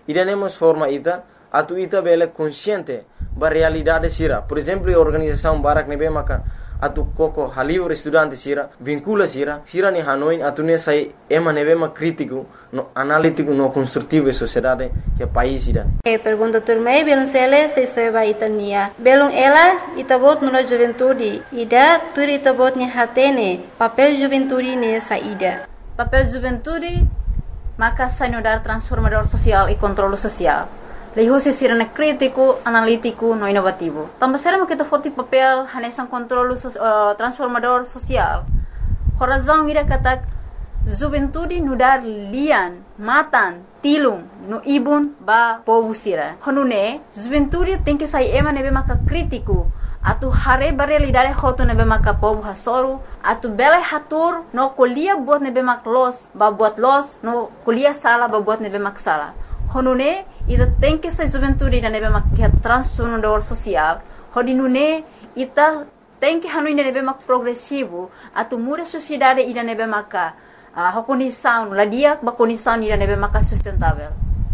iremos forma ita, atu ita bele consciente ba realidade sira. Por exemplo, a organização Barak nebe maka atu koko halivre estudante sira, vincula sira ni Hanoi atu ne sai ema nebe ma crítico, no analítico, no construtivo e sociedade que país sira. Pergunta turmei belum sele se soeba itania. Belum ela itabot no juventude, ida turi itabot ni hatene, papel juventude ne saída. Papel juventude maka sanudar transformador social e controle social. Leho se sirana crítico, analítico, no inovativo. Também será que kita foti papel hanesan controle transformador social. Horazão ira kata juventude nudar lian, matan, tilung, no ibun ba povo sira. Honune juventude tem que sair ema nebe maka crítico. Atu hare realidade hoto nebe maka povo hasoru, atu bele hatur no kuliah buat nebe mak los, ba buat los, no kuliah sala ba buat nebe mak sala. Honune ita tem que ser juventude da nebe mak transformador social. Hodinune ita tem que hanu nebe mak progressivo, atu muda sociedade ida nebe maka condição, ladia ba condição ida nebe maka sustentável.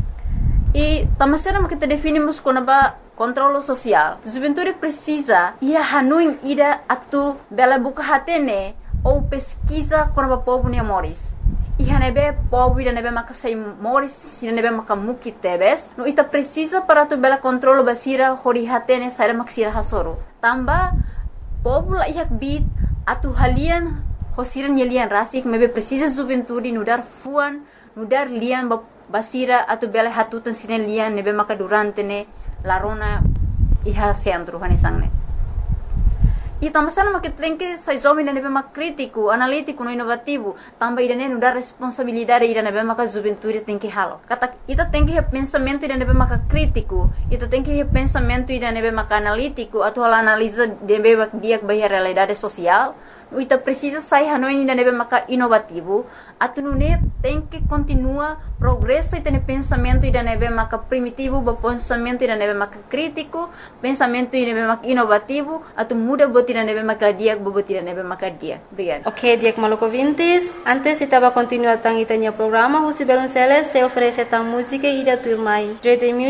E tamasera mak kita definimos como ba controle social. Juventude precisa ia hanuin ida atu bela buka hatene ou pesquisa com o povo ne moris. E hanebe povo ida nebe maka sai moris, ida nebe maka muki tebes. No ita precisa para tu bela controle basira hori hatene sai maksira hasoro. Tamba povo la ihak bit atu halian hosiran yelian rasik mebe precisa juventude nudar fuan, nudar lian basira atu bela hatutan siren lian nebe maka durante ne larona iha centro hanesangne. E tamasana maket tem sai jovem nebe mak crítico, analítico, no inovativo, também ida nenu dar responsabilidade ida nebe mak juventude tem que halo. Kata ita tem que pensamento ida nebe mak crítico, ita tem que pensamento ida nebe mak analítico, atau analisa nebe mak dia bahia realidade social. Ita precisa sair hanoi ida nebe mak inovativo, atu nune tem que continua progresso ita ne pensamento ida nebe mak primitivo, ba pensamento ida nebe mak crítico, pensamento ida nebe mak inovativo, atu muda buat ida nebe mak dia, buat ida nebe mak dia. Obrigada. Ok, Diak Maluco Vintes. Antes estava continuando tang itanya programa, José Belonceles se oferece tang música ida turmai.